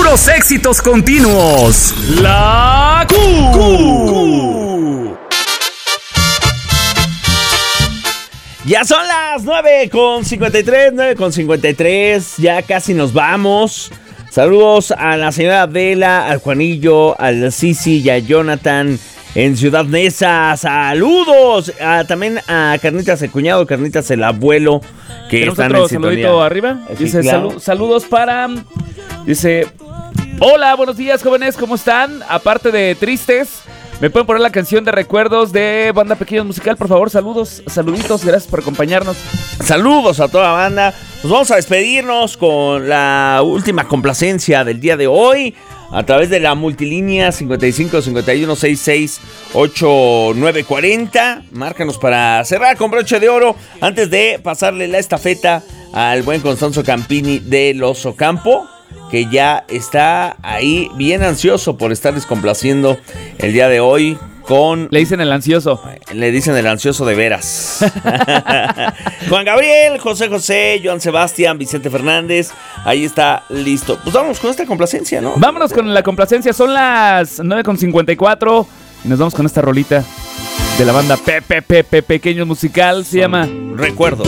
Puros éxitos continuos. La Q. Ya son las 9:53, ya casi nos vamos. Saludos a la señora Adela, al Juanillo, al Sisi y a Jonathan en Ciudad Neza. Saludos también a Carnitas el cuñado, Carnitas el abuelo, que ¿tenemos están otro en sintonía. saludito arriba? Sí, Dice, claro. saludos para... Dice, hola, buenos días, jóvenes, ¿cómo están? Aparte de tristes, ¿me pueden poner la canción de recuerdos de Banda Pequeños Musical, por favor? Saluditos, gracias por acompañarnos. Saludos a toda la banda. Nos vamos a despedirnos con la última complacencia del día de hoy a través de la multilínea 55 51 66 8940. Márcanos para cerrar con broche de oro antes de pasarle la estafeta al buen Constanzo Campini de Los Ocampo, que ya está ahí bien ansioso por estarles complaciendo el día de hoy con... Le dicen el ansioso. Le dicen el ansioso de veras. Juan Gabriel, José, Joan Sebastián, Vicente Fernández. Ahí está listo. Pues vamos con esta complacencia, ¿no? Vámonos con la complacencia. Son las 9:54 y nos vamos con esta rolita de la banda Pequeños Musical. Se llama Recuerdo.